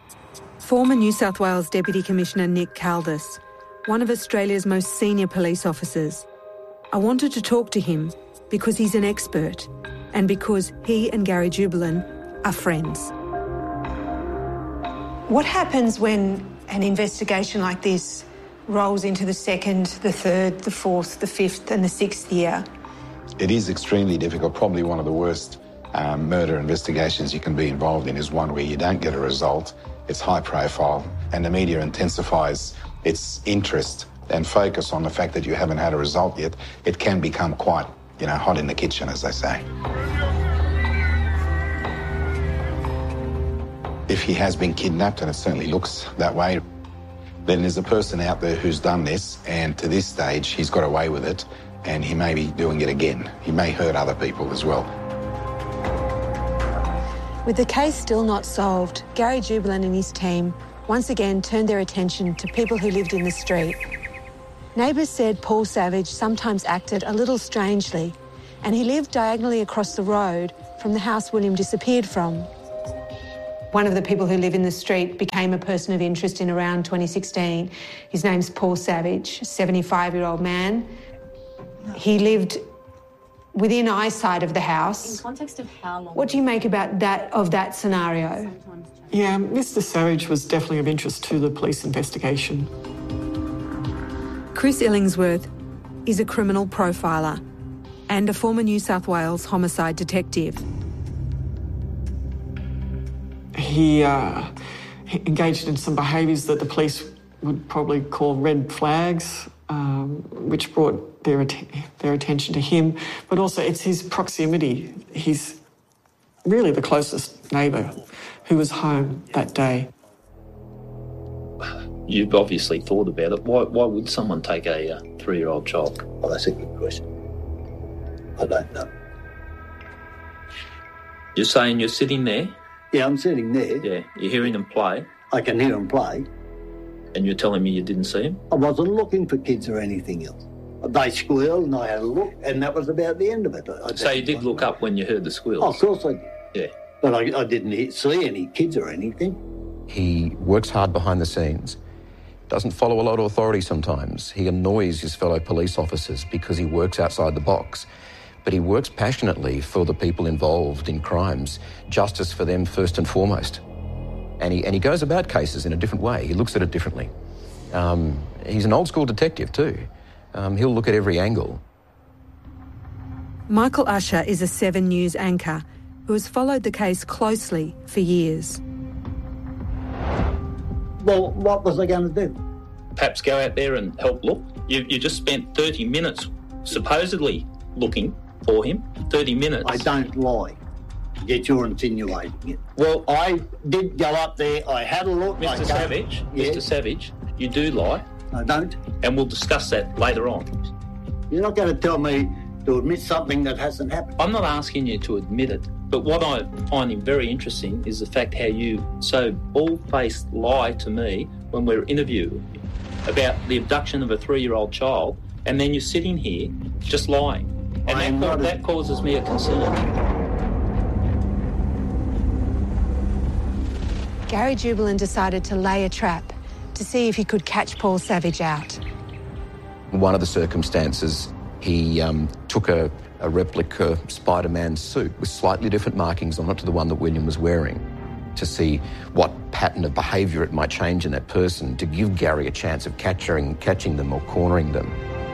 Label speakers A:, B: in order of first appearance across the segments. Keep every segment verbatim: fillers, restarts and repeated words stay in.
A: Former New South Wales Deputy Commissioner Nick Caldis, one of Australia's most senior police officers. I wanted to talk to him because he's an expert and because he and Gary Jubelin are friends. What happens when an investigation like this rolls into the second, the third, the fourth, the fifth and the sixth year?
B: It is extremely difficult. Probably one of the worst um, murder investigations you can be involved in is one where you don't get a result. It's high profile and the media intensifies its interest and focus on the fact that you haven't had a result yet. It can become quite, you know, hot in the kitchen, as they say. If he has been kidnapped, and it certainly looks that way, then there's a person out there who's done this, and to this stage, he's got away with it, and he may be doing it again. He may hurt other people as well.
A: With the case still not solved, Gary Jubelin and his team once again turned their attention to people who lived in the street. Neighbours said Paul Savage sometimes acted a little strangely, and he lived diagonally across the road from the house William disappeared from. One of the people who live in the street became a person of interest in around twenty sixteen. His name's Paul Savage, a seventy-five-year-old man. He lived within eyesight of the house.
C: In context of how long?
A: What do you make about that, of that scenario?
D: Yeah, Mister Savage was definitely of interest to the police investigation.
A: Chris Illingsworth is a criminal profiler and a former New South Wales homicide detective.
D: He, uh, he engaged in some behaviours that the police would probably call red flags, um, which brought their, att- their attention to him. But also it's his proximity. He's really the closest neighbour who was home that day.
E: You've obviously thought about it. Why, why would someone take a uh, three-year-old child?
F: Well, that's a good question. I don't know.
E: You're saying you're sitting there?
F: Yeah, I'm sitting there.
E: Yeah, you're hearing them play?
F: I can hear them play.
E: And you're telling me you didn't see them?
F: I wasn't looking for kids or anything else. They squealed and I had a look, and that was about the end of it. I
E: so you did look up when you heard the squeals?
F: Oh, of course I did.
E: Yeah.
F: But I, I didn't see any kids or anything.
G: He works hard behind the scenes, doesn't follow a lot of authority sometimes. He annoys his fellow police officers because he works outside the box. But he works passionately for the people involved in crimes, justice for them first and foremost. And he, and he goes about cases in a different way. He looks at it differently. Um, he's an old school detective too. Um, he'll look at every angle.
A: Michael Usher is a Seven News anchor who has followed the case closely for years.
F: Well, what was I going to do?
E: Perhaps go out there and help look. You, you just spent thirty minutes supposedly looking for him. thirty minutes.
F: I don't lie. Yet you're insinuating it.
E: Well,
F: I did go up there. I had a look.
E: Mister Savage,
F: yes.
E: Mister Savage, you do lie.
F: I don't.
E: And we'll discuss that later on.
F: You're not going to tell me to admit something that hasn't happened.
E: I'm not asking you to admit it, but what I find very interesting is the fact how you so bald-faced lie to me when we're interviewing you about the abduction of a three-year-old child, and then you're sitting here just lying. And that, that causes me a concern.
A: Gary Jubelin decided to lay a trap to see if he could catch Paul Savage out.
G: One of the circumstances, he um, took a, a replica Spider-Man suit with slightly different markings on it to the one that William was wearing to see what pattern of behaviour it might change in that person to give Gary a chance of catching, catching them or cornering them.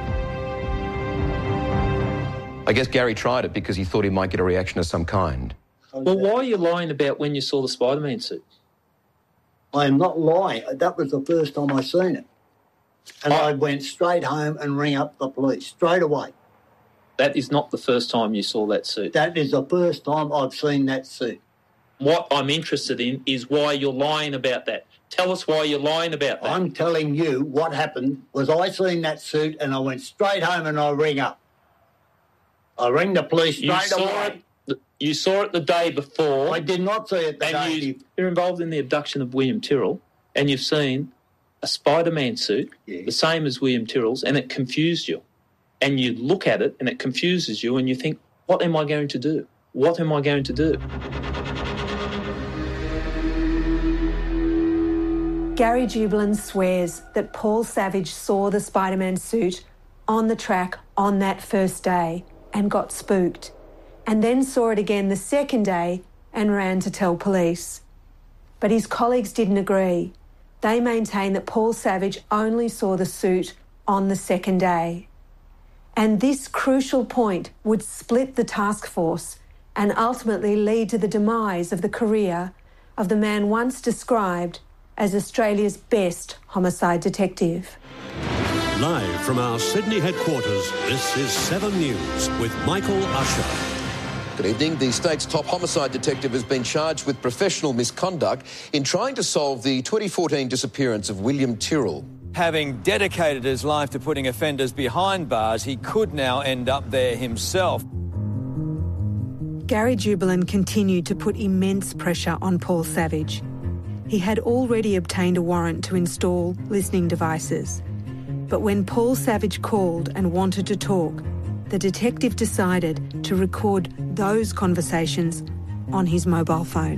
G: I guess Gary tried it because he thought he might get a reaction of some kind.
E: Well, why are you lying about when you saw the Spider-Man suit?
F: I am not lying. That was the first time I seen it. And I went straight home and rang up the police, straight away.
E: That is not the first time you saw that suit.
F: That is the first time I've seen that suit.
E: What I'm interested in is why you're lying about that. Tell us why you're lying about that.
F: I'm telling you what happened was I seen that suit and I went straight home and I rang up. I rang the police straight
E: you saw
F: away.
E: It, you saw it the day before.
F: I did not see it the
E: and
F: day
E: you,
F: before.
E: You're involved in the abduction of William Tyrrell and you've seen a Spider-Man suit,
F: yeah.
E: the same as William Tyrrell's, and it confused you. And you look at it and it confuses you and you think, what am I going to do? What am I going to do?
A: Gary Jubelin swears that Paul Savage saw the Spider-Man suit on the track on that first day and got spooked, and then saw it again the second day and ran to tell police. But his colleagues didn't agree. They maintain that Paul Savage only saw the suit on the second day. And this crucial point would split the task force and ultimately lead to the demise of the career of the man once described as Australia's best homicide detective.
C: Live from our Sydney headquarters, this is seven News with Michael Usher.
G: Good evening. The state's top homicide detective has been charged with professional misconduct in trying to solve the twenty fourteen disappearance of William Tyrrell.
H: Having dedicated his life to putting offenders behind bars, he could now end up there himself.
A: Gary Jubelin continued to put immense pressure on Paul Savage. He had already obtained a warrant to install listening devices. But when Paul Savage called and wanted to talk, the detective decided to record those conversations on his mobile phone.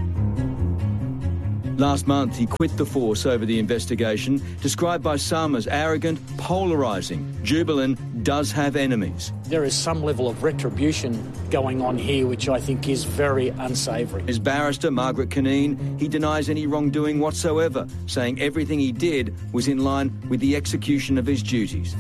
H: Last month, he quit the force over the investigation, described by some as arrogant, polarising. Jubelin does have enemies.
I: There is some level of retribution going on here, which I think is very unsavoury.
H: His barrister, Margaret Cunneen, he denies any wrongdoing whatsoever, saying everything he did was in line with the execution of his duties.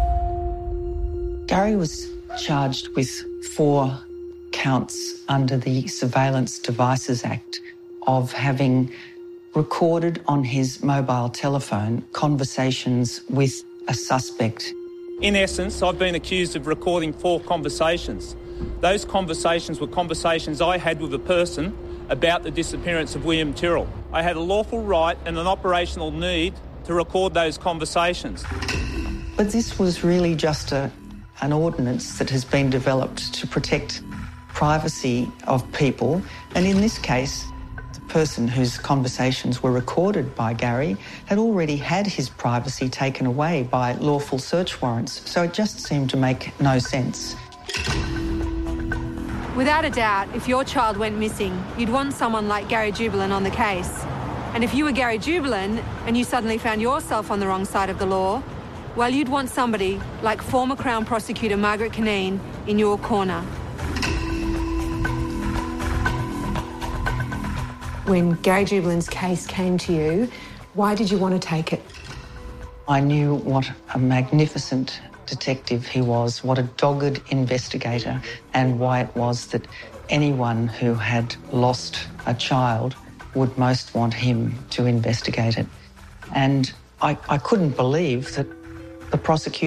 J: Gary was charged with four counts under the Surveillance Devices Act of having recorded on his mobile telephone conversations with a suspect.
E: In essence, I've been accused of recording four conversations. Those conversations were conversations I had with a person about the disappearance of William Tyrrell. I had a lawful right and an operational need to record those conversations.
J: But this was really just a an ordinance that has been developed to protect privacy of people. And in this case, the person whose conversations were recorded by Gary had already had his privacy taken away by lawful search warrants. So it just seemed to make no sense.
A: Without a doubt, if your child went missing, you'd want someone like Gary Jubelin on the case. And if you were Gary Jubelin and you suddenly found yourself on the wrong side of the law, well, you'd want somebody like former Crown Prosecutor Margaret Cunneen in your corner. When Gary Jubelin's case came to you, why did you want to take it?
J: I knew what a magnificent detective he was, what a dogged investigator, and why it was that anyone who had lost a child would most want him to investigate it. And I, I couldn't believe that the prosecutor